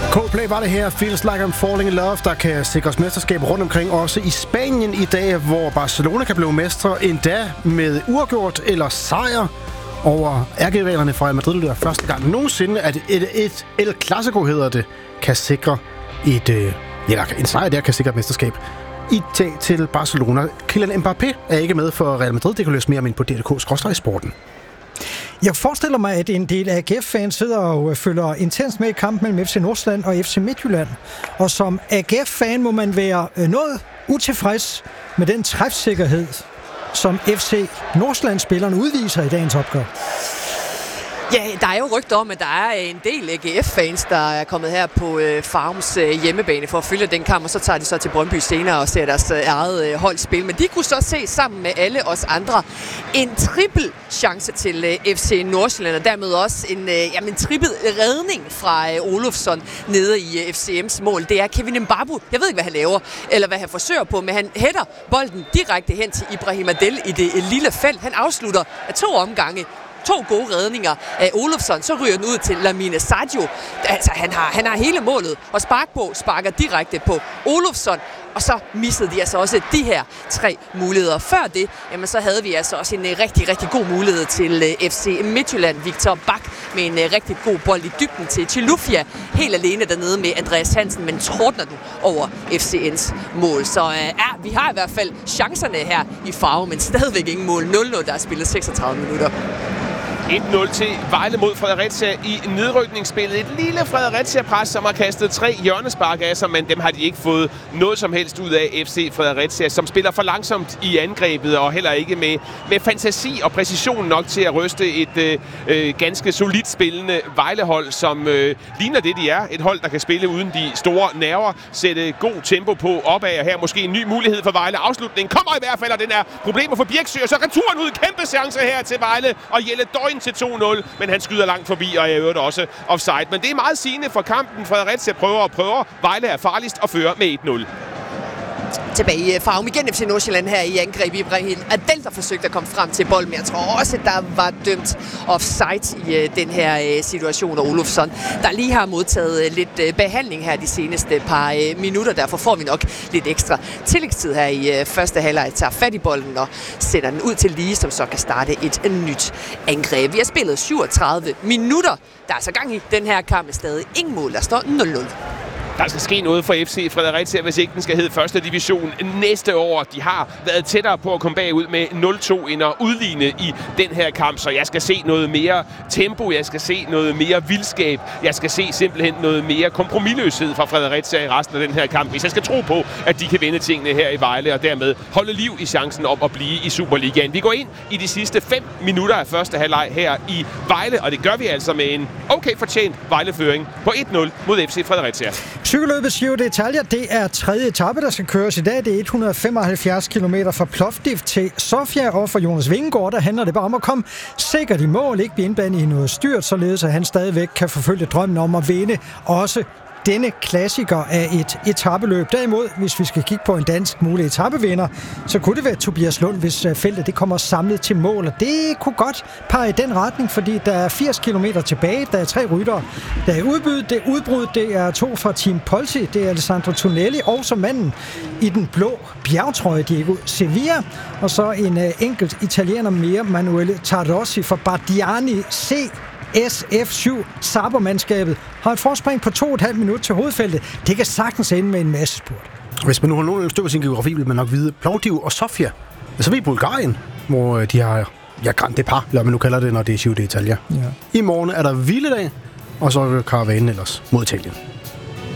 Coldplay var det her, Feels Like I'm Falling in Love, der kan sikres mesterskab rundt omkring, også i Spanien i dag, hvor Barcelona kan blive mestre, endda med uafgjort eller sejr over ærkerivalerne fra Real Madrid. Det er første gang nogensinde, at et El Clasico hedder det, kan sikre en sejr der kan sikre et mesterskab i dag til Barcelona. Kylian Mbappé er ikke med for Real Madrid. Det kan løse mere om ind på DRK/sporten. Jeg forestiller mig, at en del af AGF-fans sidder og følger intens med i kampen mellem FC Nordsjælland og FC Midtjylland. Og som AGF-fan må man være noget utilfreds med den træfsikkerhed, som FC Nordsjælland-spillerne udviser i dagens opgør. Ja, der er jo rygter om, at der er en del AGF-fans, der er kommet her på Farums hjemmebane for at følge den kamp, og så tager de så til Brøndby senere og ser deres eget hold spil. Men de kunne så se sammen med alle os andre en trippel chance til FC Nordsjælland, og dermed også en trippel redning fra Olofsson nede i FCM's mål. Det er Kevin Mbabu. Jeg ved ikke, hvad han laver, eller hvad han forsøger på, men han hætter bolden direkte hen til Ibrahim Adel i det lille felt. Han afslutter af 2 omgange. 2 gode redninger af Olofsson, så ryger den ud til Lamine Sadio. Altså, han har hele målet og sparker direkte på Olofsson, og så missede de altså også de her 3 muligheder. Før det, jamen, så havde vi altså også en rigtig, rigtig god mulighed til FC Midtjylland. Victor Bak med en rigtig god bold i dybden til Chilufya, helt alene dernede med Andreas Hansen, men tordner den over FCN's mål. Så vi har i hvert fald chancerne her i farve, men stadigvæk ingen mål. 0-0, der er spillet 36 minutter. 1-0 til Vejle mod Fredericia i nedrykningsspillet. Et lille Fredericia-pres, som har kastet 3 hjørnespark af sig, men dem har de ikke fået noget som helst ud af. FC Fredericia, som spiller for langsomt i angrebet, og heller ikke med fantasi og præcision nok til at ryste et ganske solidt spillende Vejlehold, som ligner det, de er. Et hold, der kan spille uden de store nerver, sætte god tempo på opad, og her måske en ny mulighed for Vejle. Afslutningen kommer i hvert fald, og den er problemer for Birksø, og så returen ud. Kæmpe chance her til Vejle, og Jelle Døgn til 2-0, men han skyder langt forbi, og jeg øvrigt også offside. Men det er meget sigende for kampen. Fredericia prøver. Vejle er farligst og fører med 1-0. Tilbage i Farum igen FC Nordsjælland her i angreb. Ibrahim Adel, der forsøgte at komme frem til bolden, men jeg tror også, at der var dømt offside i den her situation, og Olofsson, der lige har modtaget lidt behandling her de seneste par minutter. Derfor får vi nok lidt ekstra tillægstid her i første halvleg. Tager fat i bolden og sender den ud til Lige, som så kan starte et nyt angreb. Vi har spillet 37 minutter. Der er så gang i den her kamp, stadig ingen mål. Der står 0-0. Der skal ske noget for FC Fredericia, hvis ikke den skal hedde første division næste år. De har været tættere på at komme bagud med 0-2 end at udligne i den her kamp. Så jeg skal se noget mere tempo, jeg skal se noget mere vildskab, jeg skal se simpelthen noget mere kompromisløshed fra Fredericia i resten af den her kamp, hvis jeg skal tro på, at de kan vinde tingene her i Vejle og dermed holde liv i chancen om at blive i Superligaen. Vi går ind i de sidste 5 minutter af første halvleg her i Vejle, og det gør vi altså med en okay fortjent Vejleføring på 1-0 mod FC Fredericia. Cykelløbet Giro d'Italia, det er 3. etape, der skal køres i dag. Det er 175 km fra Plovdiv til Sofia, og for Jonas Vingegaard, der handler det bare om at komme sikkert i mål, ikke blive indblandet i noget styrt, således at han stadigvæk kan forfølge drømmen om at vinde også denne klassiker af et etapeløb. Derimod, hvis vi skal kigge på en dansk mulig etapevinder, så kunne det være Tobias Lund, hvis feltet det kommer samlet til mål. Og det kunne godt pege i den retning, fordi der er 80 km tilbage. Der er 3 ryttere. Der er udbrud. Det er 2 fra Team Polsi. Det er Alessandro Tonelli, og så manden i den blå bjergtrøje, Diego Sevilla. Og så en enkelt italiener mere, Manuele Tarossi fra Bardiani C. SF7 Saber-mandskabet har et forspring på 2,5 minutter til hovedfeltet. Det kan sagtens ende med en masse spurt. Hvis man nu har nogen stykker sin geografi, vil man nok vide Plovdiv og Sofia. Så er vi i Bulgarien, hvor de har Grand Depart, eller man nu kalder det, når det er Giro d'Italia. Ja. I morgen er der hviledag, og så er karavanen ellers mod Italien.